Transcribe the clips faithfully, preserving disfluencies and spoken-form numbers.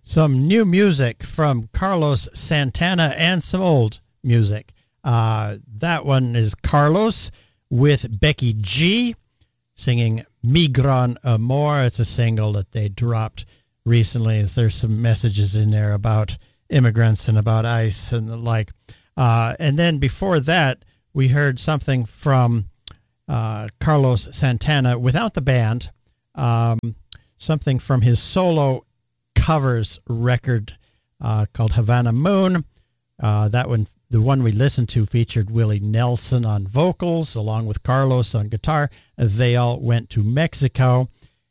some new music from Carlos Santana and some old music. Uh, that one is Carlos with Becky G singing Mi Gran Amor. It's a single that they dropped recently. There's some messages in there about immigrants and about ICE and the like. Uh, and then before that, we heard something from uh, Carlos Santana without the band, um, something from his solo covers record uh, called Havana Moon. Uh, that one, the one we listened to, featured Willie Nelson on vocals along with Carlos on guitar. They all went to Mexico.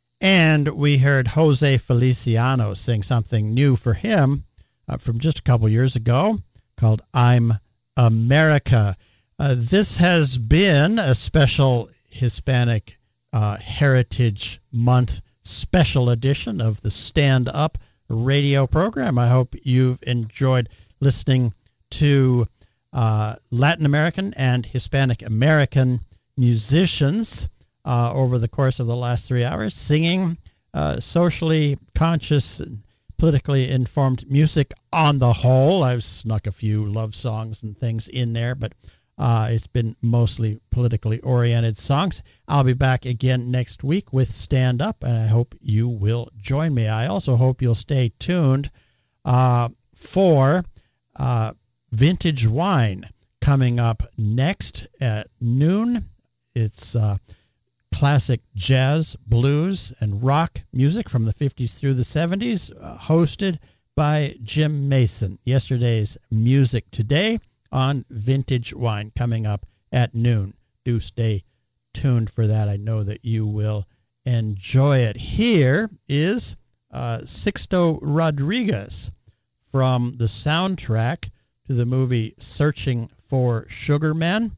And we heard Jose Feliciano sing something new for him uh, from just a couple years ago called I'm America. Uh, this has been a special Hispanic uh, Heritage Month special edition of the Stand Up radio program. I hope you've enjoyed listening to uh, Latin American and Hispanic American musicians uh, over the course of the last three hours, singing uh, socially conscious and politically informed music on the whole. I've snuck a few love songs and things in there, but uh, it's been mostly politically oriented songs. I'll be back again next week with Stand Up, and I hope you will join me. I also hope you'll stay tuned uh, for uh, Vintage Wine coming up next at noon. It's uh, classic jazz, blues, and rock music from the fifties through the seventies, uh, hosted by Jim Mason. Yesterday's Music Today on Vintage Wine coming up at noon. Do stay tuned for that. I know that you will enjoy it. Here is uh, Sixto Rodriguez from the soundtrack to the movie Searching for Sugar Man.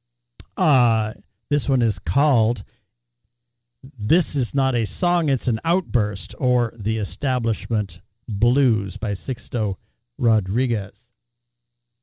Uh, this one is called This Is Not a Song, It's an Outburst, or The Establishment Blues by Sixto Rodriguez.